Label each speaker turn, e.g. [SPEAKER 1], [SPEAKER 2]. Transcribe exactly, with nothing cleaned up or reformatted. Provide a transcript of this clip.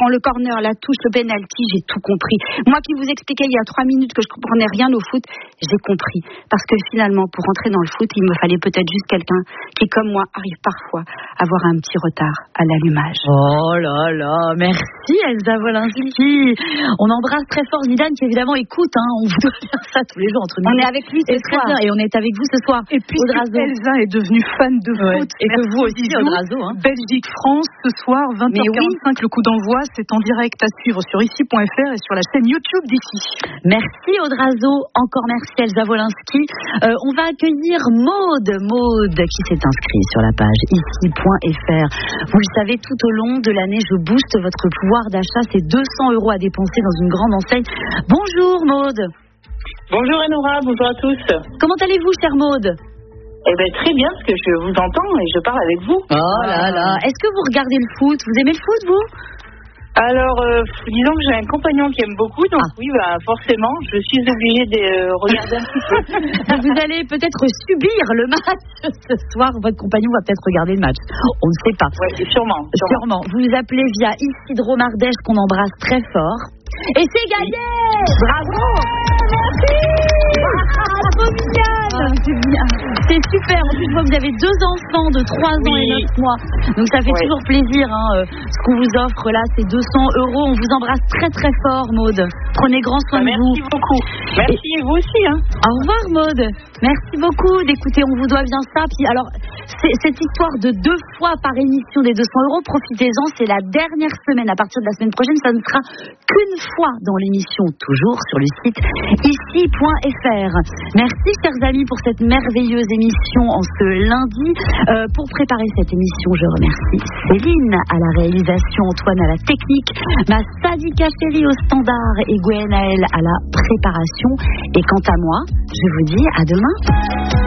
[SPEAKER 1] prend le corner, la touche, le penalty, j'ai tout compris. Moi qui vous expliquais il y a trois minutes que je comprenais rien au foot, j'ai compris. Parce que finalement, pour rentrer dans le foot, il me fallait peut-être juste quelqu'un qui, comme moi, arrive parfois à avoir un petit retard à l'allumage.
[SPEAKER 2] Oh là là, merci Elsa Wolinski. On embrasse très fort Zidane qui évidemment écoute, hein, on vous doit faire ça tous les jours entre nous.
[SPEAKER 1] On est avec lui ce soir.
[SPEAKER 2] Bien, et on est avec vous ce soir.
[SPEAKER 3] Et puis Elsa est devenue fan de
[SPEAKER 2] ouais.
[SPEAKER 3] foot.
[SPEAKER 2] Et que vous aussi, Odrazo. Hein.
[SPEAKER 3] Belgique-France, ce soir, vingt heures quarante-cinq, oui. Le coup d'envoi, c'est en direct à suivre sur ici point f r et sur la chaîne YouTube d'ici.
[SPEAKER 2] Merci Odrazo, encore merci Elsa Wolinski. Euh, on va accueillir Maude, Maude qui s'est inscrite sur la page ici point f r. Vous le savez, tout au long de l'année, je booste votre pouvoir d'achat. C'est deux cents euros à dépenser dans une grande enseigne. Bonjour Maude.
[SPEAKER 4] Bonjour Enora, bonjour à tous.
[SPEAKER 2] Comment allez-vous, chère Maude?
[SPEAKER 4] Eh bien très bien, parce que je vous entends et je parle avec vous.
[SPEAKER 2] Oh là là. Est-ce que vous regardez le foot? Vous aimez le foot, vous?
[SPEAKER 4] Alors, euh, disons que j'ai un compagnon qui aime beaucoup, donc ah. oui, bah, forcément, je suis obligée de euh, regarder un petit peu.
[SPEAKER 2] Vous allez peut-être subir le match ce soir. Votre compagnon va peut-être regarder le match. On ne sait pas.
[SPEAKER 4] Oui, sûrement, sûrement.
[SPEAKER 2] Sûrement. Vous vous appelez via Isidro Mardèche, qu'on embrasse très fort. Et c'est gagné! Oui. Bravo! Merci! Bravo, Michel! Ah, c'est bien. C'est super. En plus, je vois que vous avez deux enfants de trois ans oui. et neuf mois. Donc, ça fait oui. toujours plaisir. Hein. Ce qu'on vous offre là, c'est deux cents euros. On vous embrasse très, très fort, Maude. Prenez grand soin
[SPEAKER 4] ah,
[SPEAKER 2] de vous.
[SPEAKER 4] Merci beaucoup. Merci, et vous aussi. Hein.
[SPEAKER 2] Au revoir, Maude. Merci beaucoup d'écouter. On vous doit bien ça. Puis, alors, c'est, cette histoire de deux fois par émission des deux cents euros, profitez-en. C'est la dernière semaine. À partir de la semaine prochaine, ça ne sera qu'une fois dans l'émission, toujours sur le site ici point f r. Merci, chers amis, pour cette merveilleuse émission en ce lundi. Euh, pour préparer cette émission, je remercie Céline à la réalisation, Antoine à la technique, ma Sadika chérie au standard et Gwenaël à la préparation. Et quant à moi, je vous dis à demain.